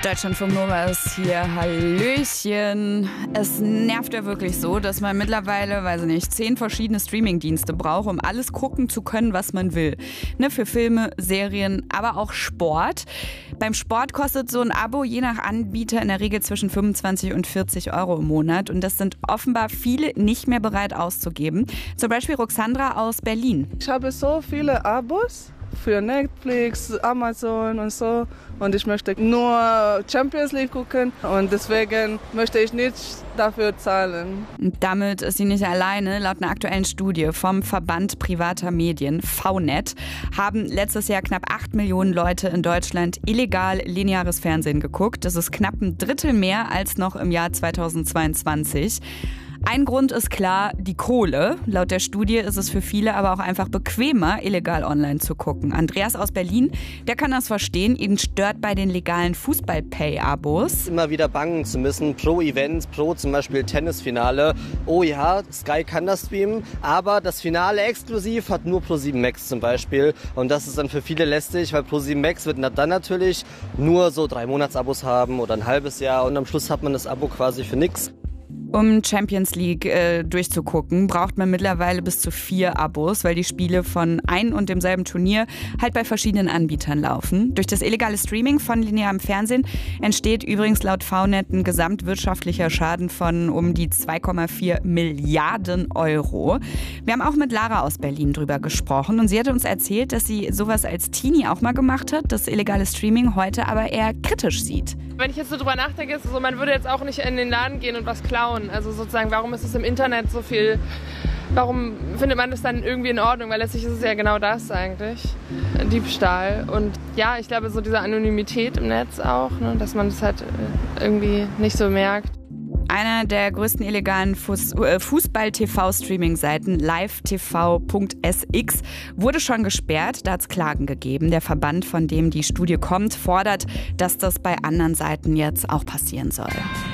Deutschlandfunk Nova ist hier. Hallöchen. Es nervt ja wirklich so, dass man mittlerweile, 10 verschiedene Streamingdienste braucht, um alles gucken zu können, was man will. Ne, für Filme, Serien, aber auch Sport. Beim Sport kostet so ein Abo je nach Anbieter in der Regel zwischen 25 und 40 Euro im Monat. Und das sind offenbar viele nicht mehr bereit auszugeben. Zum Beispiel Roxandra aus Berlin. Ich habe so viele Abos für Netflix, Amazon und so. Und ich möchte nur Champions League gucken und deswegen möchte ich nicht dafür zahlen. Und damit ist sie nicht alleine. Laut einer aktuellen Studie vom Verband privater Medien, VNet, haben letztes Jahr knapp 8 Millionen Leute in Deutschland illegal lineares Fernsehen geguckt. Das ist knapp ein Drittel mehr als noch im Jahr 2022. Ein Grund ist klar, die Kohle. Laut der Studie ist es für viele aber auch einfach bequemer, illegal online zu gucken. Andreas aus Berlin, der kann das verstehen. Ihn stört bei den legalen Fußball-Pay-Abos. Immer wieder bangen zu müssen, pro Event, pro zum Beispiel Tennisfinale. Oh ja, Sky kann das streamen, aber das Finale exklusiv hat nur Pro7 Max zum Beispiel. Und das ist dann für viele lästig, weil Pro7 Max wird dann natürlich nur so 3 Monatsabos haben oder ein halbes Jahr. Und am Schluss hat man das Abo quasi für nichts. Um Champions League durchzugucken, braucht man mittlerweile bis zu 4 Abos, weil die Spiele von ein und demselben Turnier halt bei verschiedenen Anbietern laufen. Durch das illegale Streaming von linearem Fernsehen entsteht übrigens laut VNet ein gesamtwirtschaftlicher Schaden von um die 2,4 Milliarden Euro. Wir haben auch mit Lara aus Berlin drüber gesprochen und sie hatte uns erzählt, dass sie sowas als Teenie auch mal gemacht hat, das illegale Streaming heute aber eher kritisch sieht. Wenn ich jetzt so drüber nachdenke, ist es so, man würde jetzt auch nicht in den Laden gehen und was klauen. Also sozusagen, warum ist es im Internet so viel, warum findet man das dann irgendwie in Ordnung? Weil letztlich ist es ja genau das eigentlich, Diebstahl. Und ja, ich glaube so diese Anonymität im Netz auch, ne, dass man das halt irgendwie nicht so merkt. Einer der größten illegalen Fußball-TV-Streaming-Seiten, livetv.sx, wurde schon gesperrt. Da hat es Klagen gegeben. Der Verband, von dem die Studie kommt, fordert, dass das bei anderen Seiten jetzt auch passieren soll.